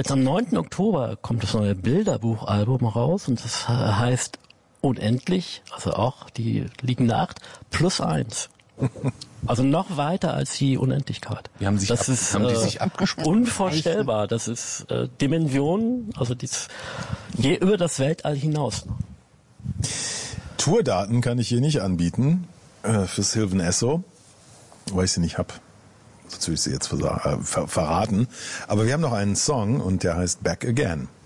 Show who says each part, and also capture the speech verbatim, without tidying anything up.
Speaker 1: Jetzt am neunten Oktober kommt das neue Bilderbuchalbum raus und das heißt Unendlich, also auch die liegende Acht, plus eins. Also noch weiter als die Unendlichkeit.
Speaker 2: Die haben sich
Speaker 1: das
Speaker 2: ab,
Speaker 1: ist
Speaker 2: haben die
Speaker 1: äh,
Speaker 2: sich abgesprochen.
Speaker 1: Unvorstellbar. Das ist äh, Dimensionen, also dies, je über das Weltall hinaus.
Speaker 3: Tourdaten kann ich hier nicht anbieten äh, für Sylvan Esso, weil ich sie nicht hab. Dazu ich sie jetzt ver- äh, ver- verraten. Aber wir haben noch einen Song und der heißt Back Again.